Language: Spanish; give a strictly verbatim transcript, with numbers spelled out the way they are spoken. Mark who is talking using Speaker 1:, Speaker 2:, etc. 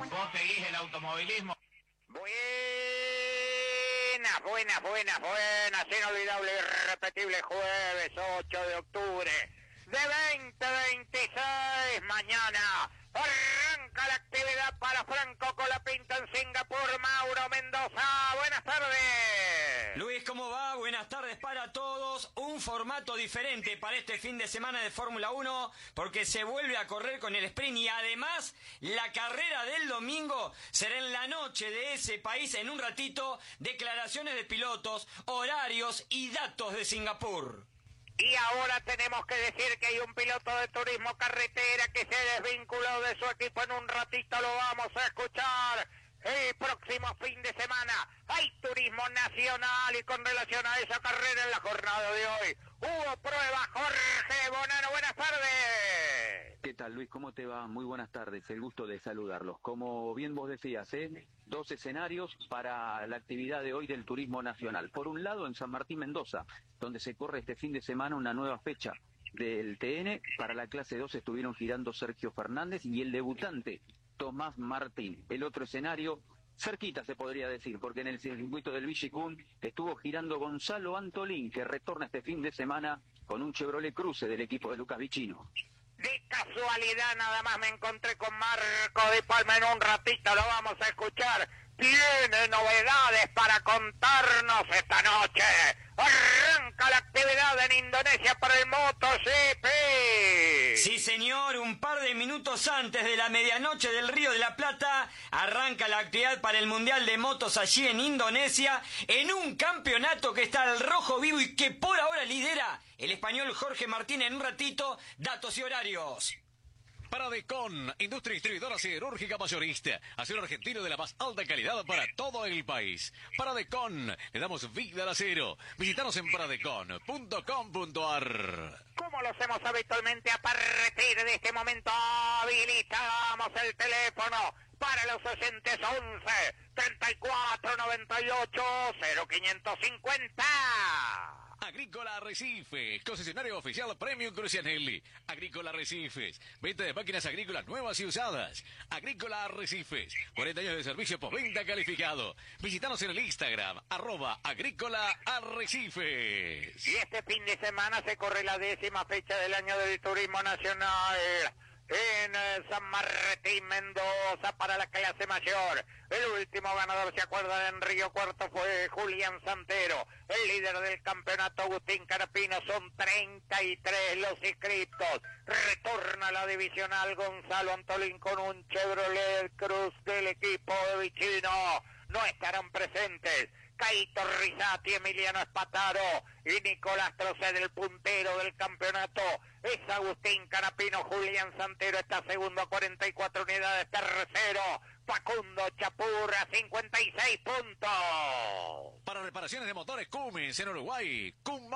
Speaker 1: ¿Vos seguís el automovilismo?
Speaker 2: Buenas, buenas, buenas, buenas, inolvidable y irrepetible jueves ocho de octubre de veinte veintiséis, mañana arranca la actividad para Franco Colapinto en Singapur. Mauro Mendoza, buenas tardes.
Speaker 3: Luis, ¿cómo va? Buenas tardes para todos. Un formato diferente para este fin de semana de Fórmula uno, porque se vuelve a correr con el sprint y además la carrera del domingo será en la noche de ese país. En un ratito, declaraciones de pilotos, horarios y datos de Singapur.
Speaker 2: Y ahora tenemos que decir que hay un piloto de turismo carretera que se desvinculó de su equipo. En un ratito lo vamos a escuchar. El próximo fin de semana hay turismo nacional y con relación a esa carrera en la jornada de hoy hubo prueba. Jorge Bonano, buenas tardes.
Speaker 4: ¿Qué tal, Luis? ¿Cómo te va? Muy buenas tardes, el gusto de saludarlos. Como bien vos decías, ¿eh? dos escenarios para la actividad de hoy del turismo nacional. Por un lado, en San Martín, Mendoza, donde se corre este fin de semana una nueva fecha del T N. Para la clase dos estuvieron girando Sergio Fernández y el debutante Tomás Martín. El otro escenario, cerquita se podría decir, porque en el circuito del Villicún estuvo girando Gonzalo Antolín, que retorna este fin de semana con un Chevrolet Cruze del equipo de Lucas Vicino.
Speaker 2: De casualidad nada más me encontré con Marco Di Palma. En un ratito lo vamos a escuchar. Tiene novedades para contarnos esta noche. Arranca la actividad en Indonesia para el MotoGP.
Speaker 3: Sí, señor, un par de minutos antes de la medianoche del Río de la Plata arranca la actividad para el Mundial de Motos allí en Indonesia, en un campeonato que está al rojo vivo y que por ahora lidera el español Jorge Martín. En un ratito, datos y horarios.
Speaker 5: Paradecon, industria distribuidora siderúrgica mayorista, acero argentino de la más alta calidad para todo el país. Paradecon, le damos vida al acero. Visítanos en paradecon punto com punto ar.
Speaker 2: Como lo hacemos habitualmente, a partir de este momento habilitamos el teléfono para los oyentes. Once treinta y cuatro noventa y ocho cero quinientos cincuenta.
Speaker 5: Agrícola Arrecifes, concesionario oficial Premium Crucianelli. Agrícola Arrecifes, venta de máquinas agrícolas nuevas y usadas. Agrícola Arrecifes, cuarenta años de servicio postventa calificado. Visítanos en el Instagram, arroba Agrícola Arrecifes.
Speaker 2: Y este fin de semana se corre la décima fecha del año del Turismo Nacional en San Martín, Mendoza, para la clase mayor. El último ganador, ¿se acuerdan? En Río Cuarto fue Julián Santero. El líder del campeonato, Agustín Carapino. Son treinta y tres los inscriptos. Retorna a la divisional Gonzalo Antolín con un Chevrolet Cruz del equipo de Vicino. No estarán presentes Caito Rizati, Emiliano Espataro y Nicolás Trocé, del puntero del campeonato. Es Agustín Carapino. Julián Santero está segundo a cuarenta y cuatro unidades. Tercero, Facundo Chapurra, cincuenta y seis puntos.
Speaker 5: Para reparaciones de motores Cummins en Uruguay, Cummins.